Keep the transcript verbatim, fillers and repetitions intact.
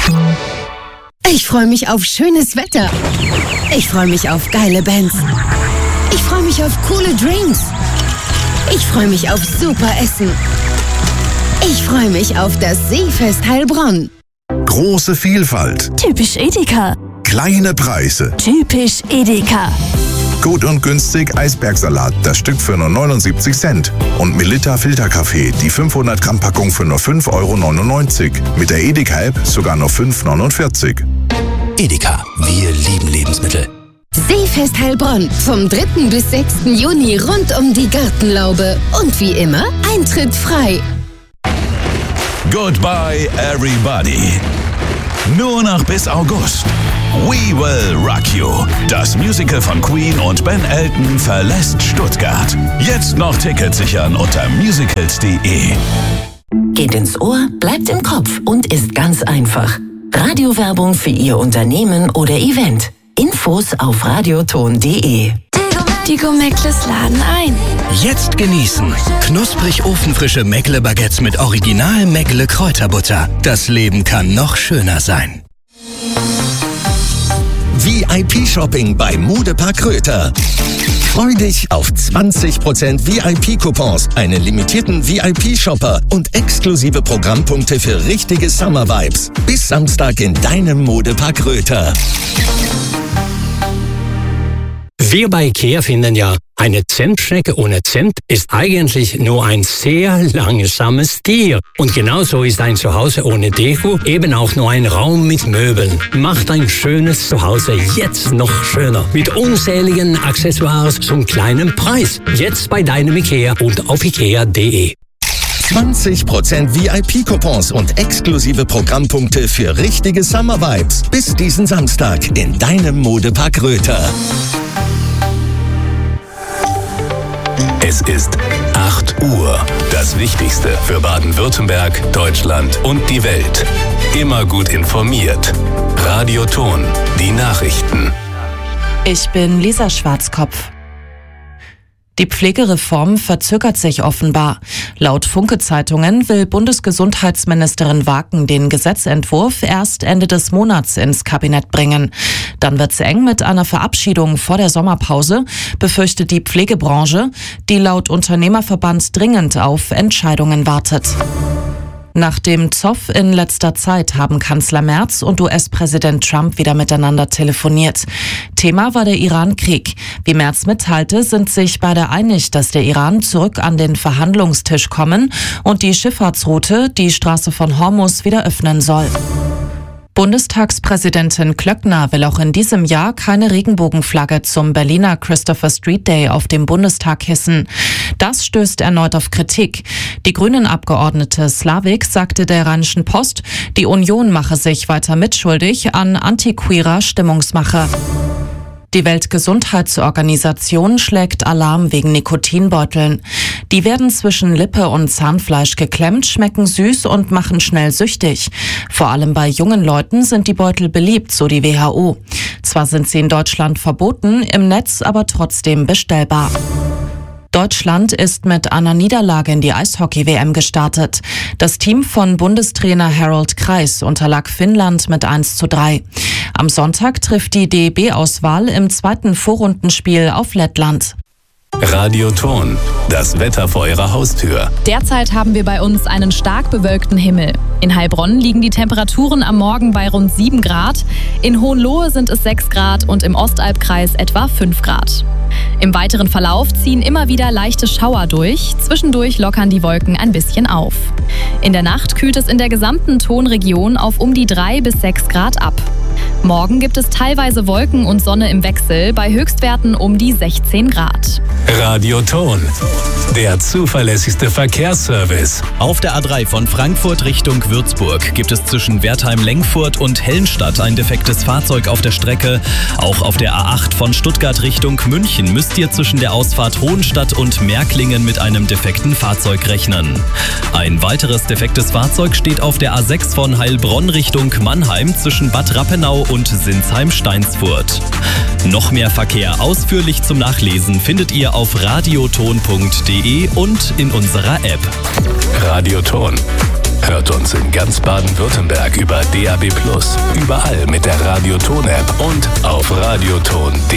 Ich freue mich auf schönes Wetter. Ich freue mich auf geile Bands. Ich freue mich auf coole Drinks. Ich freue mich auf super Essen. Ich freue mich auf das Seefest Heilbronn. Große Vielfalt. Typisch Edeka. Kleine Preise. Typisch Edeka. Gut und günstig Eisbergsalat, das Stück für nur neunundsiebzig Cent. Und Melitta Filterkaffee, die fünfhundert Gramm Packung für nur fünf Euro neunundneunzig. Mit der Edeka-App sogar nur fünf Euro neunundvierzig. Edeka, wir lieben Lebensmittel. Seefest Heilbronn, vom dritten bis sechsten Juni rund um die Gartenlaube. Und wie immer, Eintritt frei. Goodbye everybody. Nur noch bis August. We Will Rock You. Das Musical von Queen und Ben Elton verlässt Stuttgart. Jetzt noch Tickets sichern unter musicals punkt de. Geht ins Ohr, bleibt im Kopf und ist ganz einfach. Radiowerbung für Ihr Unternehmen oder Event. Infos auf radioton punkt de. Die Gomeckles laden ein. Jetzt genießen. Knusprig ofenfrische Meckle-Baguettes mit original Meckle-Kräuterbutter. Das Leben kann noch schöner sein. V I P-Shopping bei Modepark Röther. Freu dich auf zwanzig Prozent V I P-Coupons, einen limitierten V I P-Shopper und exklusive Programmpunkte für richtige Summer-Vibes. Bis Samstag in deinem Modepark Röther. Wir bei IKEA finden ja, eine Zentschnecke ohne Zent ist eigentlich nur ein sehr langsames Tier. Und genauso ist ein Zuhause ohne Deko eben auch nur ein Raum mit Möbeln. Macht ein schönes Zuhause jetzt noch schöner. Mit unzähligen Accessoires zum kleinen Preis. Jetzt bei deinem IKEA und auf ikea punkt de. zwanzig Prozent V I P-Coupons und exklusive Programmpunkte für richtige Summer-Vibes. Bis diesen Samstag in deinem Modepark Röther. Es ist acht Uhr. Das Wichtigste für Baden-Württemberg, Deutschland und die Welt. Immer gut informiert. Radioton, die Nachrichten. Ich bin Lisa Schwarzkopf. Die Pflegereform verzögert sich offenbar. Laut Funke-Zeitungen will Bundesgesundheitsministerin Waken den Gesetzentwurf erst Ende des Monats ins Kabinett bringen. Dann wird's eng mit einer Verabschiedung vor der Sommerpause, befürchtet die Pflegebranche, die laut Unternehmerverband dringend auf Entscheidungen wartet. Nach dem Zoff in letzter Zeit haben Kanzler Merz und U S-Präsident Trump wieder miteinander telefoniert. Thema war der Iran-Krieg. Wie Merz mitteilte, sind sich beide einig, dass der Iran zurück an den Verhandlungstisch kommen und die Schifffahrtsroute, die Straße von Hormuz, wieder öffnen soll. Bundestagspräsidentin Klöckner will auch in diesem Jahr keine Regenbogenflagge zum Berliner Christopher Street Day auf dem Bundestag hissen. Das stößt erneut auf Kritik. Die Grünen-Abgeordnete Slavik sagte der Rheinischen Post, die Union mache sich weiter mitschuldig an antiqueerer Stimmungsmache. Die Weltgesundheitsorganisation schlägt Alarm wegen Nikotinbeuteln. Die werden zwischen Lippe und Zahnfleisch geklemmt, schmecken süß und machen schnell süchtig. Vor allem bei jungen Leuten sind die Beutel beliebt, so die W H O. Zwar sind sie in Deutschland verboten, im Netz aber trotzdem bestellbar. Deutschland ist mit einer Niederlage in die Eishockey-W M gestartet. Das Team von Bundestrainer Harold Kreis unterlag Finnland mit eins zu drei. Am Sonntag trifft die D E B-Auswahl im zweiten Vorrundenspiel auf Lettland. Radioton, das Wetter vor Ihrer Haustür. Derzeit haben wir bei uns einen stark bewölkten Himmel. In Heilbronn liegen die Temperaturen am Morgen bei rund sieben Grad. In Hohenlohe sind es sechs Grad und im Ostalbkreis etwa fünf Grad. Im weiteren Verlauf ziehen immer wieder leichte Schauer durch. Zwischendurch lockern die Wolken ein bisschen auf. In der Nacht kühlt es in der gesamten Tonregion auf um die drei bis sechs Grad ab. Morgen gibt es teilweise Wolken und Sonne im Wechsel bei Höchstwerten um die sechzehn Grad. Radioton, der zuverlässigste Verkehrsservice. Auf der A drei von Frankfurt Richtung Würzburg gibt es zwischen Wertheim-Lengfurt und Hellenstadt ein defektes Fahrzeug auf der Strecke. Auch auf der A acht von Stuttgart Richtung München müsst ihr zwischen der Ausfahrt Hohenstadt und Märklingen mit einem defekten Fahrzeug rechnen. Ein weiteres defektes Fahrzeug steht auf der A sechs von Heilbronn Richtung Mannheim zwischen Bad Rappenau und Sinsheim-Steinsfurt. Noch mehr Verkehr ausführlich zum Nachlesen findet ihr auf radioton punkt de und in unserer App. Radioton, Hört uns in ganz Baden-Württemberg über D A B plus, überall mit der Radioton-App und auf radioton punkt de.